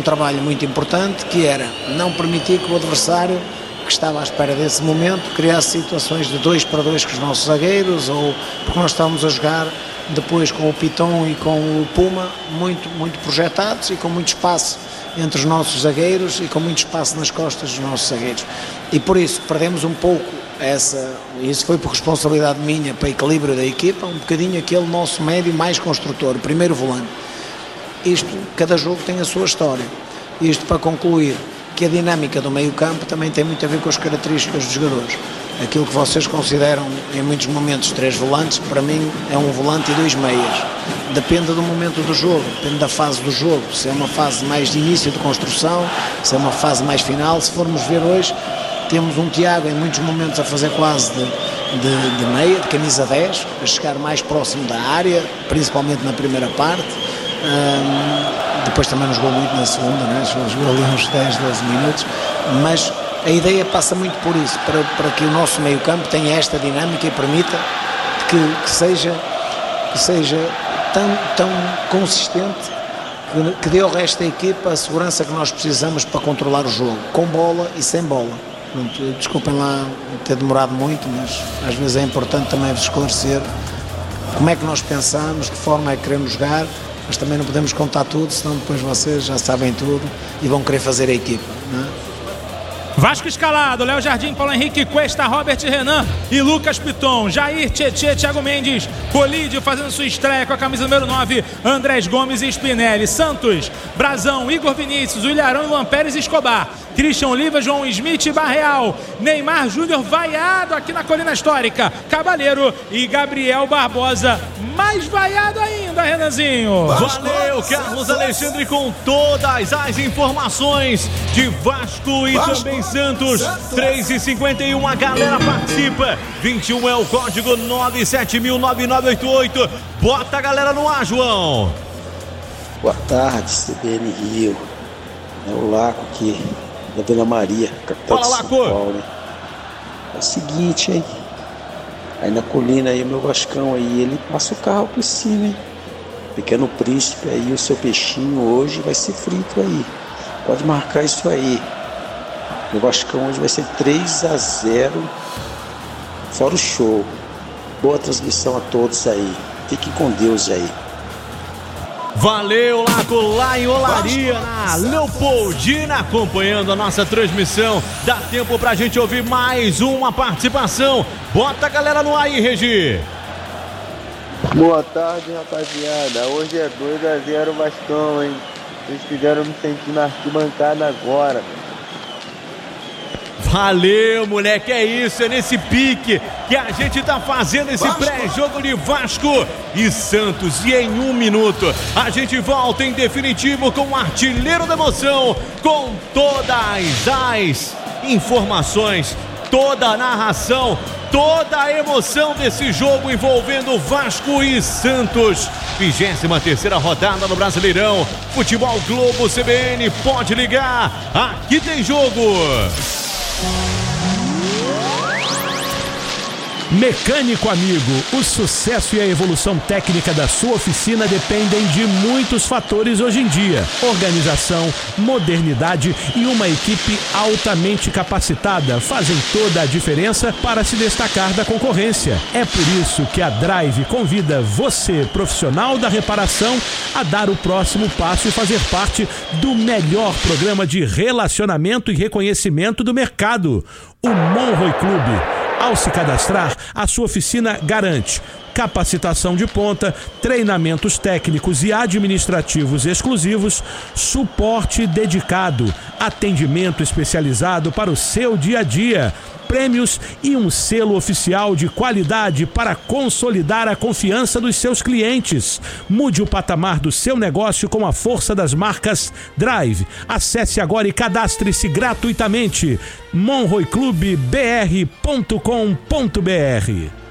trabalho muito importante, que era não permitir que o adversário, que estava à espera desse momento, criasse situações de 2-2 com os nossos zagueiros, ou porque nós estávamos a jogar depois com o Piton e com o Puma muito projetados e com muito espaço entre os nossos zagueiros e com muito espaço nas costas dos nossos zagueiros, e por isso perdemos um pouco isso foi por responsabilidade minha, para equilíbrio da equipa, um bocadinho aquele nosso médio mais construtor, o primeiro volante. Cada jogo tem a sua história. Isto para concluir que a dinâmica do meio campo também tem muito a ver com as características dos jogadores. Aquilo que vocês consideram em muitos momentos 3 volantes, para mim é um volante e 2 meias. Depende do momento do jogo, depende da fase do jogo, se é uma fase mais de início de construção, se é uma fase mais final. Se formos ver hoje, temos um Tiago em muitos momentos a fazer quase de meia, de camisa 10, a chegar mais próximo da área, principalmente na primeira parte. Depois também nos jogou muito na segunda, né? Jogou ali uns 10, 12 minutos, mas a ideia passa muito por isso, para que o nosso meio campo tenha esta dinâmica e permita que seja tão consistente, que dê ao resto da equipa a segurança que nós precisamos para controlar o jogo, com bola e sem bola. Desculpem lá ter demorado muito, mas às vezes é importante também vos esclarecer como é que nós pensamos, de que forma é que queremos jogar, mas também não podemos contar tudo, senão depois vocês já sabem tudo e vão querer fazer a equipa, não é? Vasco escalado: Léo Jardim, Paulo Henrique, Cuesta, Robert Renan e Lucas Piton. Jair, Tietê, Thiago Mendes, Colídio fazendo sua estreia com a camisa número 9, Andrés Gomes e Spinelli. Santos, Brazão, Igor Vinícius, Ilharão e Luan Pérez e Escobar. Christian Oliva, João Smith e Barreal. Neymar Júnior vaiado aqui na Colina Histórica. Cabalheiro e Gabriel Barbosa, mais vaiado ainda, Renanzinho. Valeu, Carlos Alexandre, com todas as informações de Vasco e também Santos. 3h51, a galera participa. 21 é o código 970009988. Bota a galera no ar, João. Boa tarde, CBN Rio. É o Laco aqui, da Vila Maria, capital de São Paulo, né? É o seguinte, hein? Aí na colina aí, o meu Vascão aí, ele passa o carro por cima, hein? Pequeno Príncipe aí, o seu peixinho hoje vai ser frito aí. Pode marcar isso aí. O Vascão hoje vai ser 3-0, fora o show. Boa transmissão a todos aí. Fiquem com Deus aí. Valeu, Laco, lá em Olaria, na Leopoldina, acompanhando a nossa transmissão. Dá tempo pra gente ouvir mais uma participação. Bota a galera no ar aí, Regi. Boa tarde, rapaziada. Hoje é 2-0 Vascão, hein? Vocês fizeram me sentir na arquibancada agora. Valeu, moleque, é isso, é nesse pique que a gente tá fazendo esse pré-jogo de Vasco e Santos. E em 1 minuto a gente volta em definitivo com o artilheiro da emoção, com todas as informações, toda a narração, toda a emoção desse jogo envolvendo Vasco e Santos. 23ª rodada no Brasileirão. Futebol Globo CBN, pode ligar, aqui tem jogo. Mecânico amigo, o sucesso e a evolução técnica da sua oficina dependem de muitos fatores hoje em dia. Organização, modernidade e uma equipe altamente capacitada fazem toda a diferença para se destacar da concorrência. É por isso que a Drive convida você, profissional da reparação, a dar o próximo passo e fazer parte do melhor programa de relacionamento e reconhecimento do mercado, o Monroe Clube. Ao se cadastrar, a sua oficina garante capacitação de ponta, treinamentos técnicos e administrativos exclusivos, suporte dedicado, atendimento especializado para o seu dia a dia, prêmios e um selo oficial de qualidade para consolidar a confiança dos seus clientes. Mude o patamar do seu negócio com a força das marcas Drive. Acesse agora e cadastre-se gratuitamente. monroeclubebr.com.br